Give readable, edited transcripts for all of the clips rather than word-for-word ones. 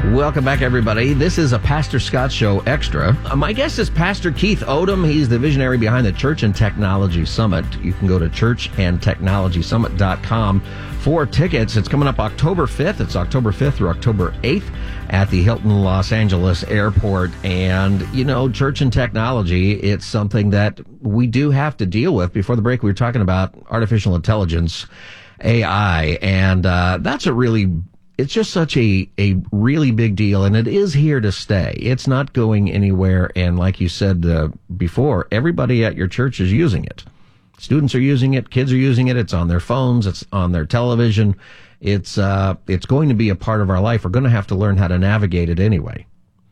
Welcome back, everybody. This is a Pastor Scott Show Extra. My guest is Pastor Keith Odom. He's the visionary behind the Church and Technology Summit. You can go to churchandtechnologysummit.com for tickets. It's coming up October 5th. It's October 5th through October 8th at the Hilton Los Angeles Airport. And, you know, church and technology, it's something that we do have to deal with. Before the break, we were talking about artificial intelligence, AI, and that's a really... It's just such a really big deal, and it is here to stay. It's not going anywhere, and like you said before, everybody at your church is using it. Students are using it, kids are using it, it's on their phones, it's on their television. It's going to be a part of our life. We're going to have to learn how to navigate it anyway.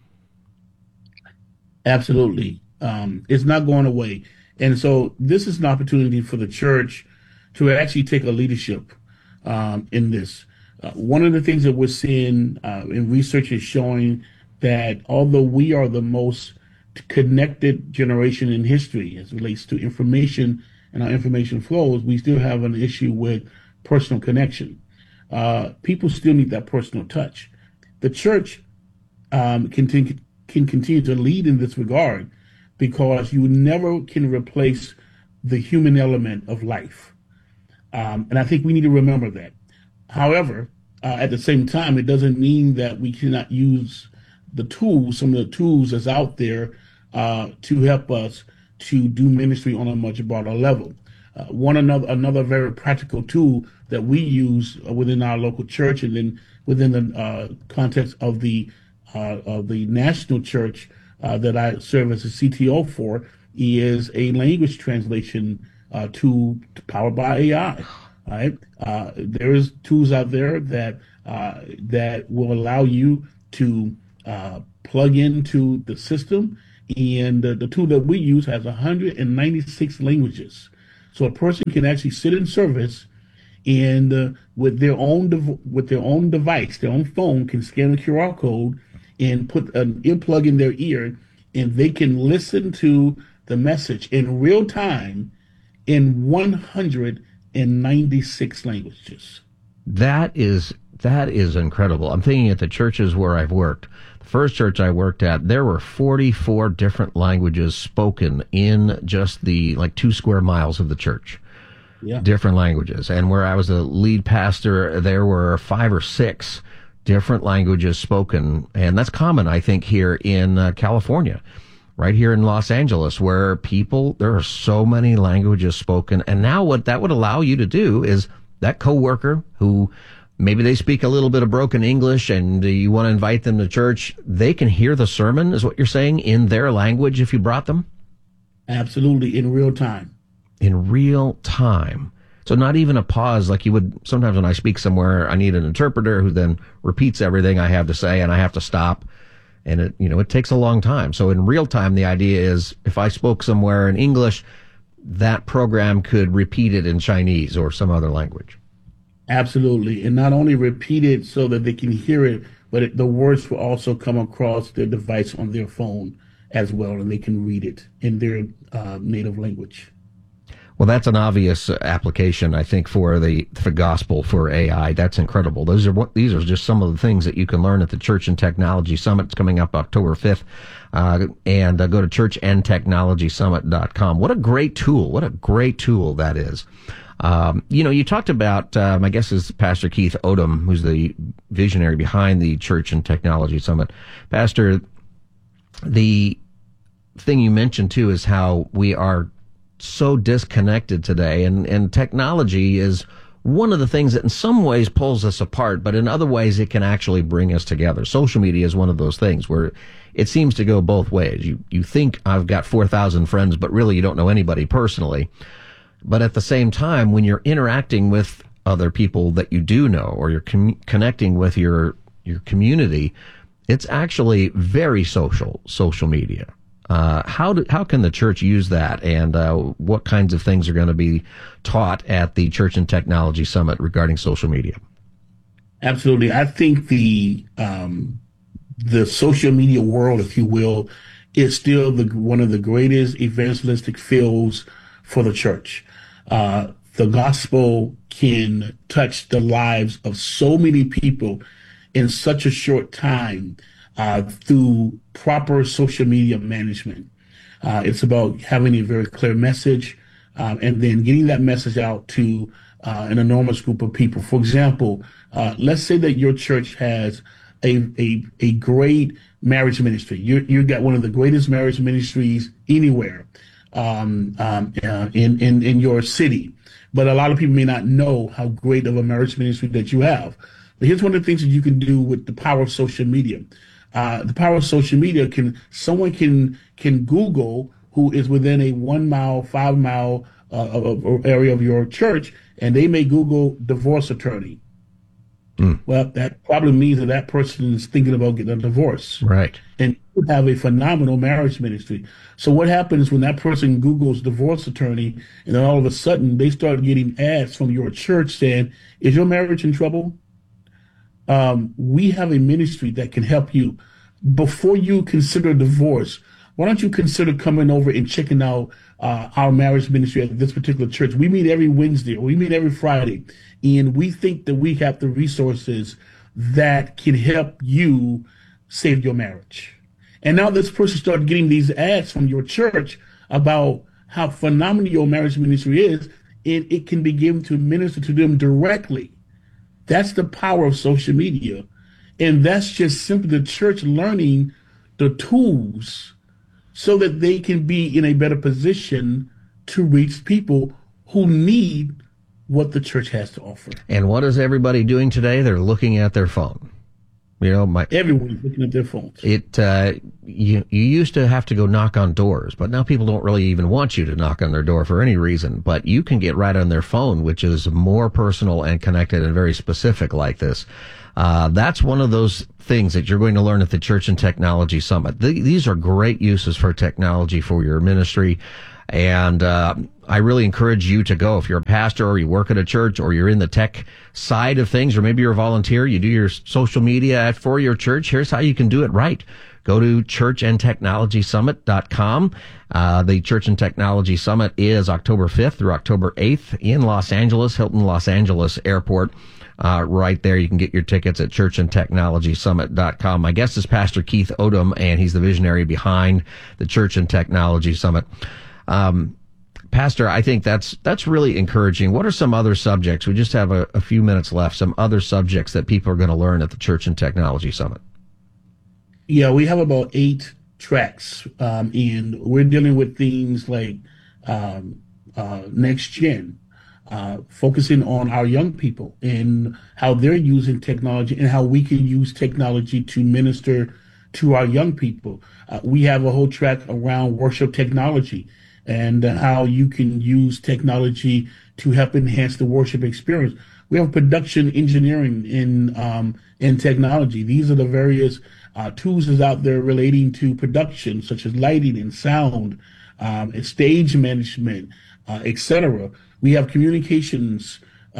Absolutely. It's not going away. And so this is an opportunity for the church to actually take a leadership in this. One of the things that we're seeing in research is showing that although we are the most connected generation in history as it relates to information and our information flows, we still have an issue with personal connection. People still need that personal touch. The church can continue to lead in this regard because you never can replace the human element of life. And I think we need to remember that. However, at the same time, it doesn't mean that we cannot use the tools, some of the tools that's out there to help us to do ministry on a much broader level. Another very practical tool that we use within our local church and then within the context of the national church that I serve as a CTO for is a language translation tool powered by AI. All right. There is tools out there that will allow you to plug into the system, and the tool that we use has 196 languages. So a person can actually sit in service, and with their own device, their own phone, can scan a QR code and put an earplug in their ear, and they can listen to the message in real time in 196 languages. That is incredible. I'm thinking at the churches where I've worked. The first church I worked at, there were 44 different languages spoken in just the 2 square miles of the church. Yeah. Different languages. And where I was a lead pastor, there were 5 or 6 different languages spoken. And that's common, I think, here in California. Right here in Los Angeles, where there are so many languages spoken. And now what that would allow you to do is that coworker who maybe they speak a little bit of broken English and you want to invite them to church, they can hear the sermon, is what you're saying, in their language if you brought them? Absolutely, in real time. In real time. So not even a pause like you would sometimes when I speak somewhere, I need an interpreter who then repeats everything I have to say and I have to stop. And it takes a long time. So in real time, the idea is if I spoke somewhere in English, that program could repeat it in Chinese or some other language. Absolutely. And not only repeat it so that they can hear it, but the words will also come across their device on their phone as well, and they can read it in their native language. Well, that's an obvious application, I think, for the gospel, for AI. That's incredible. These are just some of the things that you can learn at the Church and Technology Summit. It's coming up October 5th. And go to churchandtechnologysummit.com. What a great tool. What a great tool that is. You talked about, my guess is Pastor Keith Odom, who's the visionary behind the Church and Technology Summit. Pastor, the thing you mentioned, too, is how we are so disconnected today, and technology is one of the things that in some ways pulls us apart, but in other ways it can actually bring us together. Social media is one of those things where it seems to go both ways. You think I've got 4,000 friends, but really you don't know anybody personally. But at the same time, when you're interacting with other people that you do know, or you're connecting with your community, it's actually very social media. How can the church use that, and what kinds of things are going to be taught at the Church and Technology Summit regarding social media? Absolutely. I think the social media world, if you will, is still one of the greatest evangelistic fields for the church. The gospel can touch the lives of so many people in such a short time through proper social media management. It's about having a very clear message and then getting that message out to an enormous group of people. For example, let's say that your church has a great marriage ministry. You got one of the greatest marriage ministries anywhere in your city. But a lot of people may not know how great of a marriage ministry that you have. But here's one of the things that you can do with the power of social media. The power of social media someone can Google who is within a 1 mile, 5 mile area of your church, and they may Google divorce attorney. Well, that probably means that person is thinking about getting a divorce. Right. And you have a phenomenal marriage ministry. So what happens when that person Googles divorce attorney, and then all of a sudden they start getting ads from your church saying, is your marriage in trouble? We have a ministry that can help you. Before you consider divorce, why don't you consider coming over and checking out our marriage ministry at this particular church? We meet every Wednesday, or we meet every Friday, and we think that we have the resources that can help you save your marriage. And now this person started getting these ads from your church about how phenomenal your marriage ministry is, and it can begin to minister to them directly. That's the power of social media. And that's just simply the church learning the tools so that they can be in a better position to reach people who need what the church has to offer. And what is everybody doing today? They're looking at their phone. Everyone's looking at their phones. You used to have to go knock on doors, but now people don't really even want you to knock on their door for any reason. But you can get right on their phone, which is more personal and connected and very specific like this. That's one of those things that you're going to learn at the Church and Technology Summit. These are great uses for technology for your ministry. And I really encourage you to go. If you're a pastor or you work at a church or you're in the tech side of things, or maybe you're a volunteer, you do your social media for your church, here's how you can do it right. Go to churchandtechnologysummit.com. The Church and Technology Summit is October 5th through October 8th in Los Angeles, Hilton Los Angeles Airport. Right there, you can get your tickets at churchandtechnologysummit.com. My guest is Pastor Keith Odom, and he's the visionary behind the Church and Technology Summit. Pastor, I think that's really encouraging. What are some other subjects? We just have a few minutes left. Some other subjects that people are going to learn at the Church and Technology Summit. Yeah, we have about 8 tracks, and we're dealing with things like next gen, focusing on our young people and how they're using technology and how we can use technology to minister to our young people. We have a whole track around worship technology and how you can use technology to help enhance the worship experience. We have production engineering in technology. These are the various tools that's out there relating to production, such as lighting and sound, and stage management, etc. We have communications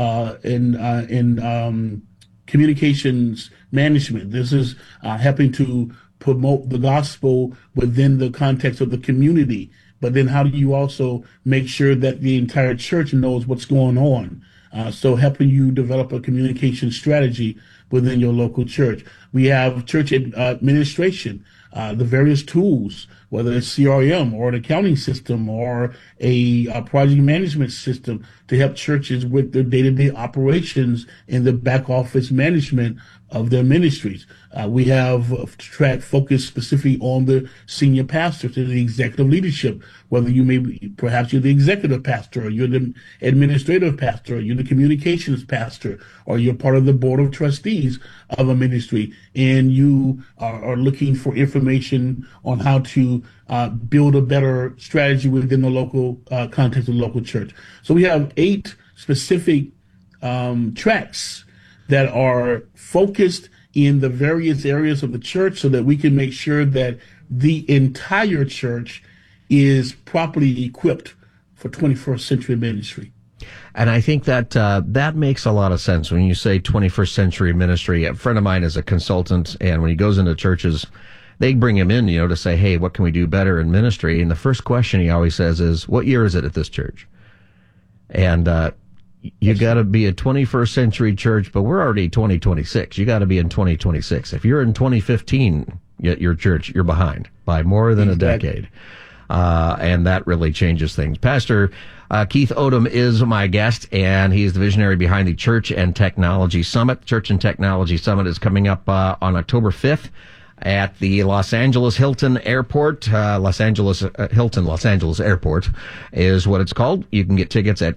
and communications management. This is helping to promote the gospel within the context of the community. But then how do you also make sure that the entire church knows what's going on? So helping you develop a communication strategy within your local church. We have church administration, the various tools, whether it's CRM or an accounting system or a project management system to help churches with their day-to-day operations and the back office management of their ministries. We have a track focused specifically on the senior pastors and the executive leadership, whether you may be, perhaps you're the executive pastor, or you're the administrative pastor, or you're the communications pastor, or you're part of the board of trustees of a ministry, and you are looking for information on how to build a better strategy within the local context of the local church. So we have 8 specific tracks that are focused in the various areas of the church so that we can make sure that the entire church is properly equipped for 21st century ministry. And I think that that makes a lot of sense when you say 21st century ministry. A friend of mine is a consultant, and when he goes into churches, they bring him in, to say, hey, what can we do better in ministry? And the first question he always says is, what year is it at this church? And You got to be a 21st century church, but we're already 2026. You got to be in 2026. If you're in 2015, your church, you're behind by more than a decade. And that really changes things. Pastor Keith Odom is my guest, and he's the visionary behind the Church and Technology Summit. Church and Technology Summit is coming up on October 5th at the Los Angeles Hilton Airport. Hilton Los Angeles Airport is what it's called. You can get tickets at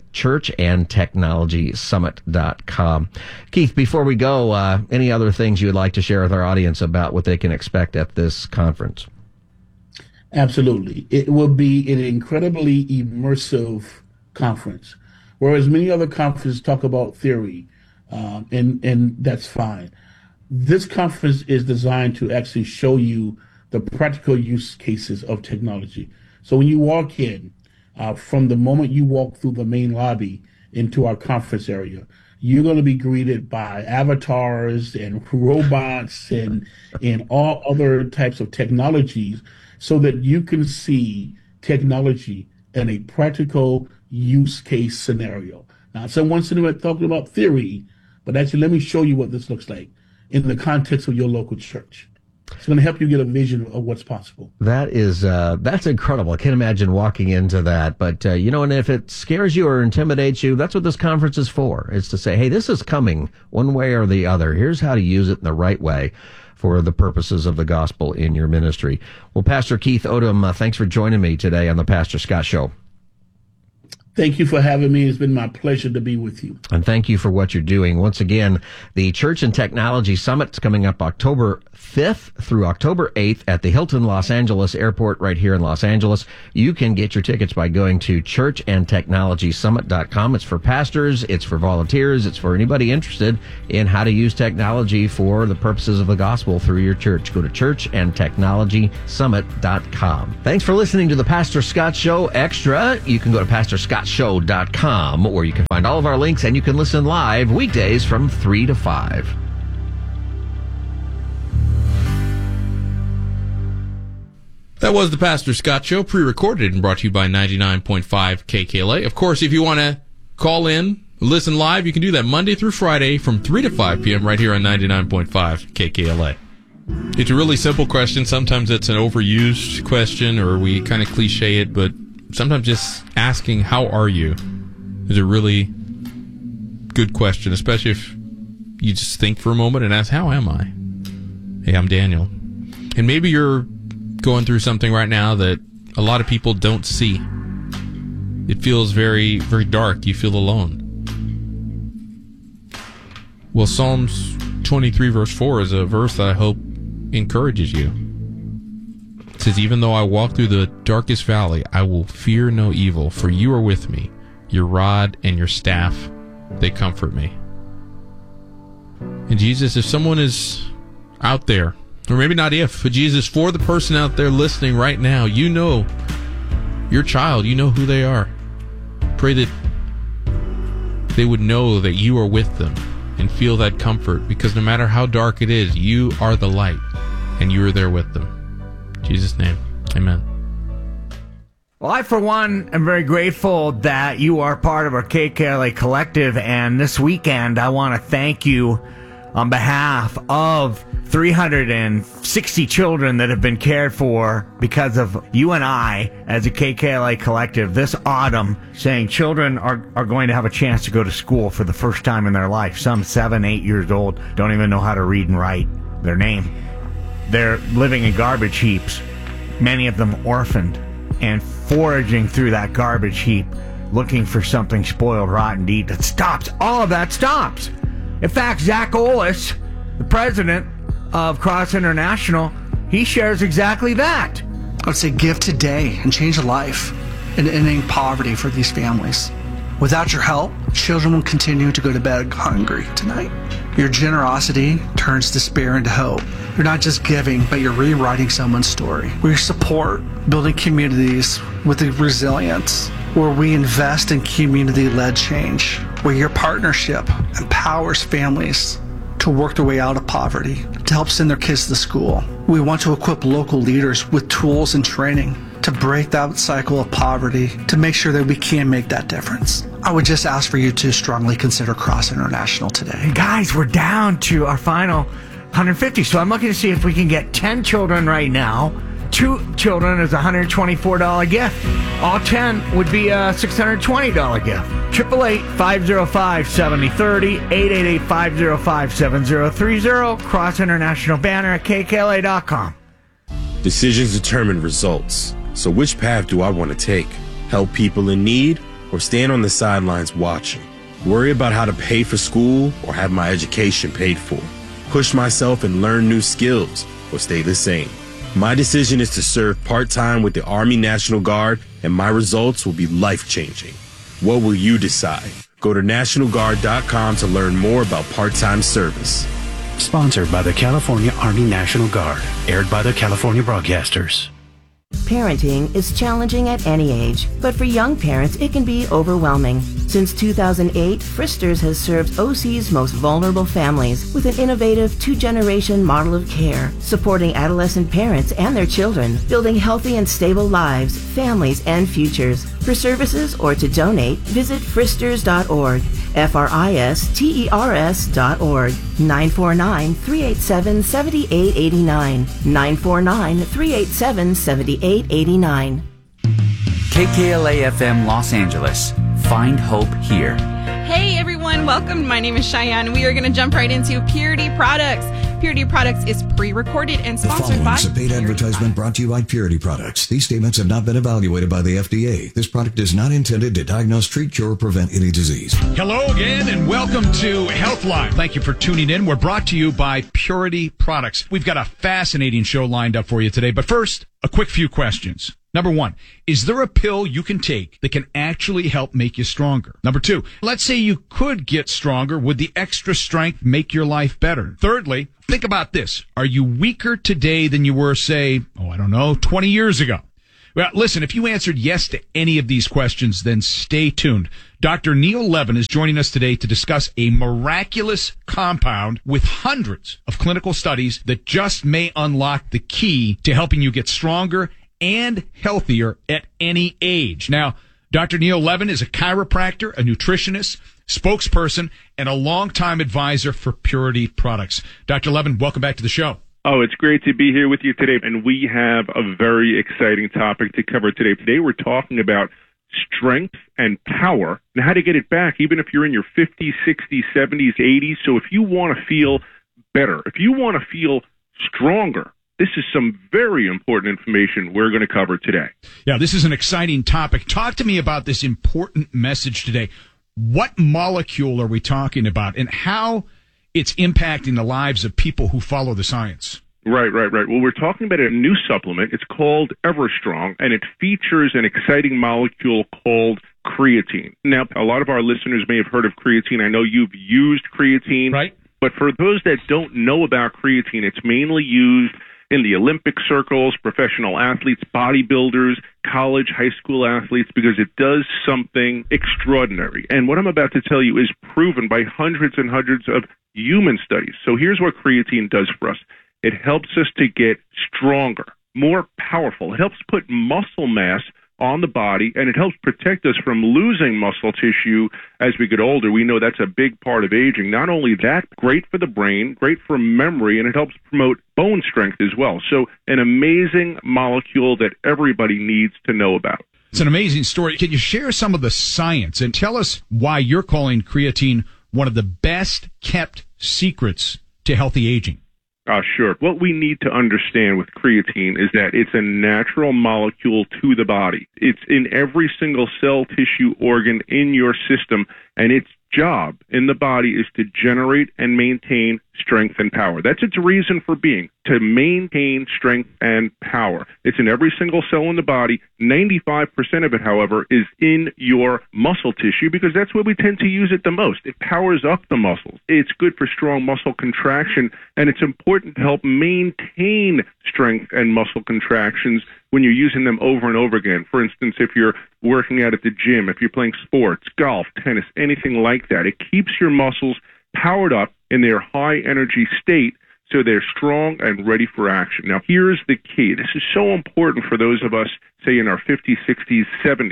churchandtechnologysummit.com. Keith, before we go, any other things you would like to share with our audience about what they can expect at this conference? Absolutely. It will be an incredibly immersive conference, whereas many other conferences talk about theory, and that's fine. This conference is designed to actually show you the practical use cases of technology. So when you walk in, from the moment you walk through the main lobby into our conference area, you're going to be greeted by avatars and robots and all other types of technologies so that you can see technology in a practical use case scenario. Now, someone's sitting there talking about theory, but actually let me show you what this looks like in the context of your local church. It's going to help you get a vision of what's possible. That's incredible. I can't imagine walking into that. But, and if it scares you or intimidates you, that's what this conference is for. It's to say, hey, this is coming one way or the other. Here's how to use it in the right way for the purposes of the gospel in your ministry. Well, Pastor Keith Odom, thanks for joining me today on the Pastor Scott Show. Thank you for having me. It's been my pleasure to be with you. And thank you for what you're doing. Once again, the Church and Technology Summit is coming up October 5th through October 8th at the Hilton Los Angeles Airport right here in Los Angeles. You can get your tickets by going to churchandtechnologysummit.com. It's for pastors, it's for volunteers, it's for anybody interested in how to use technology for the purposes of the gospel through your church. Go to churchandtechnologysummit.com. Thanks for listening to the Pastor Scott Show Extra. You can go to pastorscottshow.com, where you can find all of our links, and you can listen live weekdays from 3 to 5. That was the Pastor Scott Show, pre-recorded and brought to you by 99.5 KKLA. Of course, if you want to call in, listen live, you can do that Monday through Friday from 3 to 5 p.m. right here on 99.5 KKLA. It's a really simple question. Sometimes it's an overused question, or we kind of cliche it, but sometimes just asking, how are you, is a really good question, especially if you just think for a moment and ask, how am I? Hey, I'm Daniel. And maybe you're going through something right now that a lot of people don't see. It feels very, very dark. You feel alone. Well, Psalms 23 verse 4 is a verse that I hope encourages you. It says, even though I walk through the darkest valley, I will fear no evil, for you are with me. Your rod and your staff, they comfort me. And Jesus, if someone is out there, or maybe not if, but Jesus, for the person out there listening right now, you know your child, you know who they are. Pray that they would know that you are with them and feel that comfort, because no matter how dark it is, you are the light and you are there with them. In Jesus' name, amen. Well, I, for one, am very grateful that you are part of our KKLA collective, and this weekend I want to thank you on behalf of 360 children that have been cared for because of you and I as a KKLA collective this autumn, saying children are going to have a chance to go to school for the first time in their life. Some 7, 8 years old don't even know how to read and write their name. They're living in garbage heaps, many of them orphaned, and foraging through that garbage heap looking for something spoiled, rotten to eat. That stops. All of that stops. In fact, Zach Olis, the president of Cross International, he shares exactly that. I would say give today and change a life in ending poverty for these families. Without your help, children will continue to go to bed hungry tonight. Your generosity turns despair into hope. You're not just giving, but you're rewriting someone's story. With your support, building communities with the resilience, where we invest in community-led change, where your partnership empowers families to work their way out of poverty, to help send their kids to school. We want to equip local leaders with tools and training to break that cycle of poverty, to make sure that we can make that difference. I would just ask for you to strongly consider Cross International today. And guys, we're down to our final 150. So I'm looking to see if we can get 10 children right now. 2 children is a $124 gift. All 10 would be a $620 gift. 888-505-7030, 888-505-7030, Cross International banner at kkla.com. Decisions determine results. So which path do I want to take? Help people in need or stand on the sidelines watching? Worry about how to pay for school or have my education paid for? Push myself and learn new skills or stay the same? My decision is to serve part-time with the Army National Guard, and my results will be life-changing. What will you decide? Go to NationalGuard.com to learn more about part-time service. Sponsored by the California Army National Guard. Aired by the California Broadcasters. Parenting is challenging at any age, but for young parents, it can be overwhelming. Since 2008, Fristers has served OC's most vulnerable families with an innovative 2-generation model of care, supporting adolescent parents and their children, building healthy and stable lives, families, and futures. For services or to donate, visit fristers.org, fristers.org, 949-387-7889, 949-387-7889. KKLA-FM Los Angeles. Find hope here. Hey everyone, welcome. My name is Cheyenne. We are going to jump right into Purity Products. Purity Products is pre-recorded and sponsored by... The following is a paid advertisement brought to you by Purity Products. These statements have not been evaluated by the FDA. This product is not intended to diagnose, treat, cure, or prevent any disease. Hello again and welcome to Healthline. Thank you for tuning in. We're brought to you by Purity Products. We've got a fascinating show lined up for you today. But first, a quick few questions. Number 1, is there a pill you can take that can actually help make you stronger? Number 2, let's say you could get stronger. Would the extra strength make your life better? Thirdly, think about this. Are you weaker today than you were, say, 20 years ago? Well, listen, if you answered yes to any of these questions, then stay tuned. Dr. Neil Levin is joining us today to discuss a miraculous compound with hundreds of clinical studies that just may unlock the key to helping you get stronger and healthier at any age. Now, Dr. Neil Levin is a chiropractor, a nutritionist, spokesperson, and a longtime advisor for Purity Products. Dr. Levin, welcome back to the show. Oh, it's great to be here with you today, and we have a very exciting topic to cover today. Today we're talking about strength and power and how to get it back, even if you're in your 50s, 60s, 70s, 80s. So if you want to feel better, if you want to feel stronger, this is some very important information we're going to cover today. Yeah, this is an exciting topic. Talk to me about this important message today. What molecule are we talking about and how it's impacting the lives of people who follow the science? Right. Well, we're talking about a new supplement. It's called EverStrong, and it features an exciting molecule called creatine. Now, a lot of our listeners may have heard of creatine. I know you've used creatine. Right. But for those that don't know about creatine, it's mainly used in the Olympic circles, professional athletes, bodybuilders, college, high school athletes, because it does something extraordinary. And what I'm about to tell you is proven by hundreds and hundreds of human studies. So here's what creatine does for us. It helps us to get stronger, more powerful. It helps put muscle mass on the body, and it helps protect us from losing muscle tissue as we get older. We know that's a big part of aging. Not only that, great for the brain, great for memory, and it helps promote bone strength as well. So an amazing molecule that everybody needs to know about. It's an amazing story. Can you share some of the science and tell us why you're calling creatine one of the best kept secrets to healthy aging? Sure. What we need to understand with creatine is that it's a natural molecule to the body. It's in every single cell, tissue, organ in your system, and its job in the body is to generate and maintain strength and power. That's its reason for being, to maintain strength and power. It's in every single cell in the body. 95% of it, however, is in your muscle tissue because that's where we tend to use it the most. It powers up the muscles. It's good for strong muscle contraction, and it's important to help maintain strength and muscle contractions when you're using them over and over again. For instance, if you're working out at the gym, if you're playing sports, golf, tennis, anything like that, it keeps your muscles powered up in their high energy state so they're strong and ready for action. Now, here's the key. This is so important for those of us, say, in our 50s, 60s, 70s.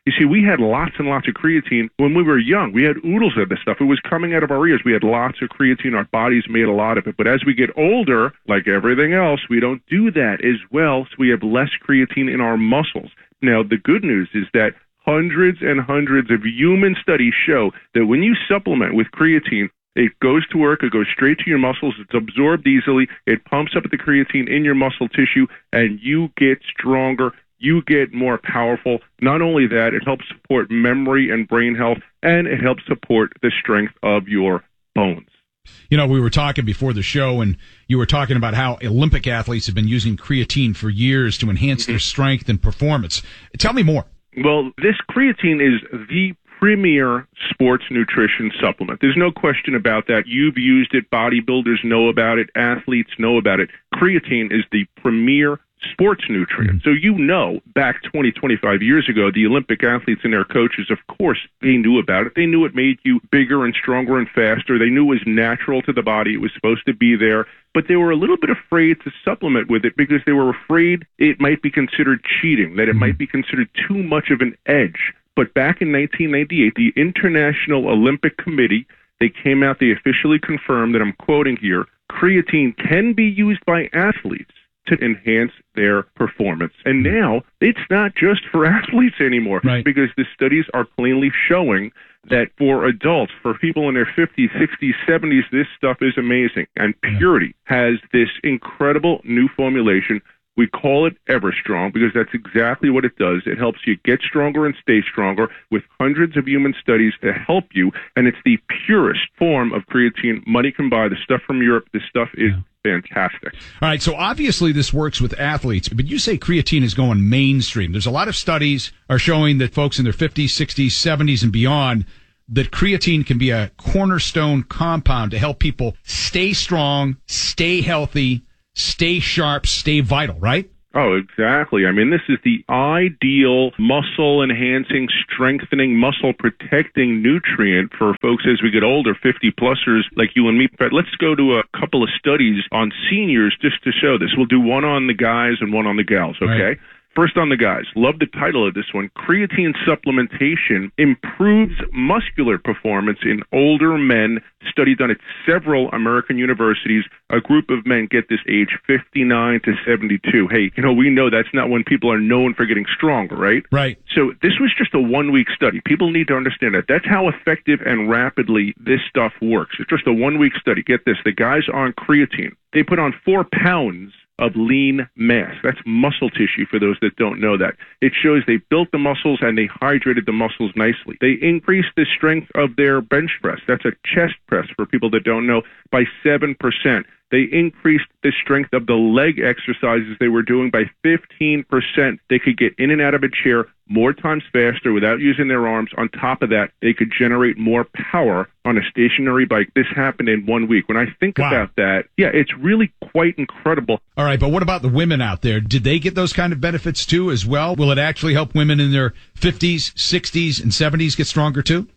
You see, we had lots and lots of creatine when we were young. We had oodles of this stuff. It was coming out of our ears. We had lots of creatine. Our bodies made a lot of it. But as we get older, like everything else, we don't do that as well, so we have less creatine in our muscles. Now, the good news is that hundreds and hundreds of human studies show that when you supplement with creatine, it goes to work, it goes straight to your muscles, it's absorbed easily, it pumps up the creatine in your muscle tissue, and you get stronger, you get more powerful. Not only that, it helps support memory and brain health, and it helps support the strength of your bones. You know, we were talking before the show, and you were talking about how Olympic athletes have been using creatine for years to enhance their strength and performance. Tell me more. Well, this creatine is the premier sports nutrition supplement. There's no question about that. You've used it. Bodybuilders know about it. Athletes know about it. Creatine is the premier sports nutrient. So you know, back 20, 25 years ago, the Olympic athletes and their coaches, of course, they knew about it. They knew it made you bigger and stronger and faster. They knew it was natural to the body. It was supposed to be there. But they were a little bit afraid to supplement with it because they were afraid it might be considered cheating, that it might be considered too much of an edge. But back in 1998, the International Olympic Committee, they came out, they officially confirmed that, I'm quoting here, creatine can be used by athletes to enhance their performance. And now it's not just for athletes anymore, because the studies are plainly showing that for adults, for people in their 50s, 60s, 70s, this stuff is amazing. And Purity has this incredible new formulation. We call it EverStrong because that's exactly what it does. It helps you get stronger and stay stronger with hundreds of human studies to help you. And it's the purest form of creatine money can buy. The stuff from Europe, this stuff is fantastic. All right, so obviously this works with athletes, but you say creatine is going mainstream. There's a lot of studies are showing that folks in their 50s, 60s, 70s, and beyond, that creatine can be a cornerstone compound to help people stay strong, stay healthy, stay sharp, stay vital, right? Oh, exactly. I mean, this is the ideal muscle-enhancing, strengthening, muscle-protecting nutrient for folks as we get older, 50-plussers like you and me. But let's go to a couple of studies on seniors just to show this. We'll do one on the guys and one on the gals, okay? Right. First on the guys. Love the title of this one. Creatine supplementation improves muscular performance in older men. Study done at several American universities. A group of men, get this, age 59 to 72. Hey, you know, we know that's not when people are known for getting stronger, right? Right. So this was just a one-week study. People need to understand that. That's how effective and rapidly this stuff works. It's just a one-week study. Get this. The guys on creatine, they put on 4 pounds of lean mass. That's muscle tissue for those that don't know that. It shows they built the muscles and they hydrated the muscles nicely. They increased the strength of their bench press. That's a chest press for people that don't know, by 7%. They increased the strength of the leg exercises they were doing by 15%. They could get in and out of a chair more times faster without using their arms. On top of that, they could generate more power on a stationary bike. This happened in 1 week. When I think about that, yeah, it's really quite incredible. All right, but what about the women out there? Did they get those kind of benefits too as well? Will it actually help women in their 50s, 60s, and 70s get stronger too?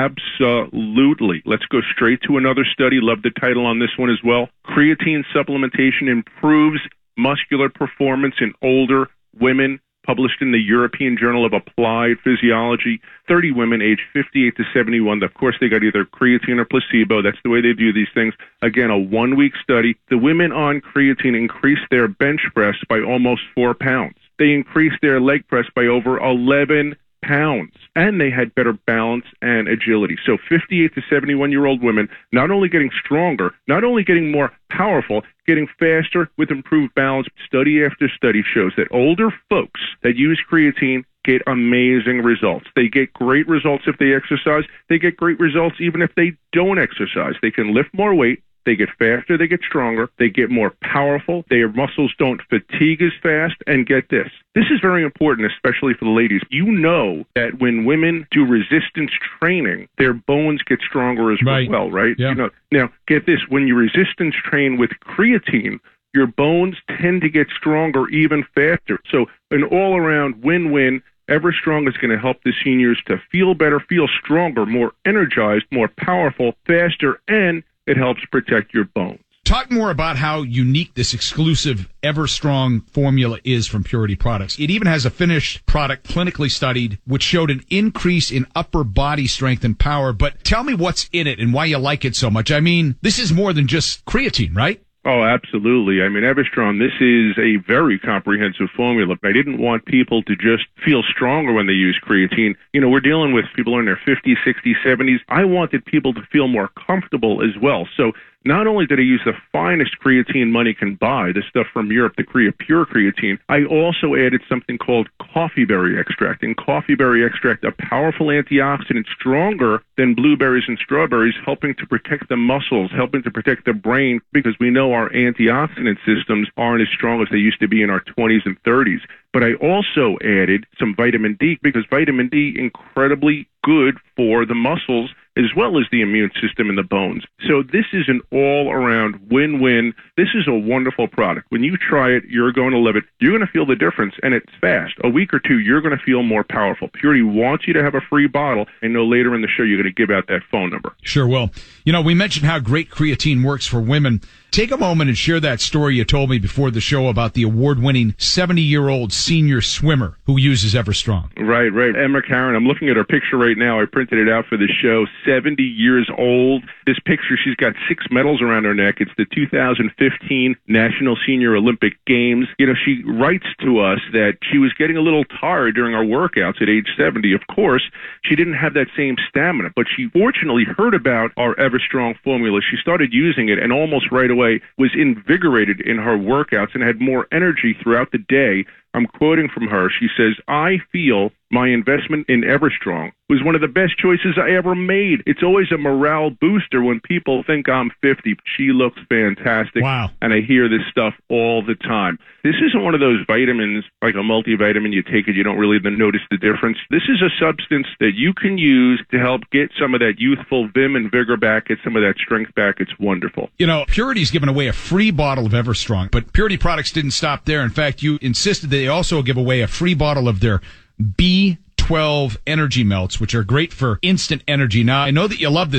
Absolutely. Let's go straight to another study. Love the title on this one as well. Creatine supplementation improves muscular performance in older women, published in the European Journal of Applied Physiology. 30 women aged 58 to 71. Of course, they got either creatine or placebo. That's the way they do these things. Again, a one-week study. The women on creatine increased their bench press by almost 4 pounds. They increased their leg press by over 11 pounds, and they had better balance and agility. So 58 to 71-year-old women, not only getting stronger, not only getting more powerful, getting faster with improved balance. Study after study shows that older folks that use creatine get amazing results. They get great results if they exercise. They get great results even if they don't exercise. They can lift more weight. They get faster, they get stronger, they get more powerful, their muscles don't fatigue as fast, and get this. This is very important, especially for the ladies. You know that when women do resistance training, their bones get stronger as well, right? Yeah. You know, now, get this. When you resistance train with creatine, your bones tend to get stronger even faster. So an all-around win-win. EverStrong is going to help the seniors to feel better, feel stronger, more energized, more powerful, faster, and it helps protect your bones. Talk more about how unique this exclusive EverStrong formula is from Purity Products. It even has a finished product clinically studied, which showed an increase in upper body strength and power. But tell me what's in it and why you like it so much. I mean, this is more than just creatine, right? Oh, absolutely. I mean, EverStrong, this is a very comprehensive formula. I didn't want people to just feel stronger when they use creatine. You know, we're dealing with people in their 50s, 60s, 70s. I wanted people to feel more comfortable as well. So not only did I use the finest creatine money can buy, the stuff from Europe, the Pure Creatine, I also added something called coffee berry extract. And coffee berry extract, a powerful antioxidant, stronger than blueberries and strawberries, helping to protect the muscles, helping to protect the brain, because we know our antioxidant systems aren't as strong as they used to be in our 20s and 30s. But I also added some vitamin D, because vitamin D incredibly good for the muscles as well as the immune system and the bones. So this is an all-around win-win. This is a wonderful product. When you try it, you're going to love it. You're going to feel the difference, and it's fast. A week or two, you're going to feel more powerful. Purity wants you to have a free bottle. I know later in the show you're going to give out that phone number. Sure will. You know, we mentioned how great creatine works for women. Take a moment and share that story you told me before the show about the award-winning 70-year-old senior swimmer who uses EverStrong. Right. Emma Karen, I'm looking at her picture right now. I printed it out for the show. 70 years old. This picture, she's got 6 medals around her neck. It's the 2015 National Senior Olympic Games. You know, she writes to us that she was getting a little tired during our workouts at age 70. Of course, she didn't have that same stamina, but she fortunately heard about our EverStrong formula. She started using it and almost right away was invigorated in her workouts and had more energy throughout the day. I'm quoting from her. She says, "I feel my investment in EverStrong was one of the best choices I ever made. It's always a morale booster when people think I'm 50. She looks fantastic." Wow. And I hear this stuff all the time. This isn't one of those vitamins, like a multivitamin. You take it, you don't really notice the difference. This is a substance that you can use to help get some of that youthful vim and vigor back, get some of that strength back. It's wonderful. You know, Purity's given away a free bottle of EverStrong, but Purity Products didn't stop there. In fact, you insisted they also give away a free bottle of their B12 energy melts, which are great for instant energy. Now, I know that you love this